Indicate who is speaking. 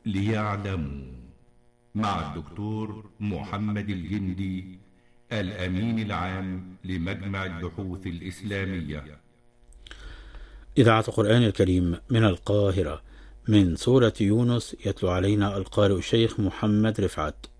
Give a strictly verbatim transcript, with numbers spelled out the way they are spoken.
Speaker 1: ليعلموا، مع الدكتور محمد الجندي، الأمين العام لمجمع البحوث الإسلامية.
Speaker 2: إذاعة القرآن الكريم من القاهرة، من سورة يونس، يتلو علينا القارئ الشيخ محمد رفعت.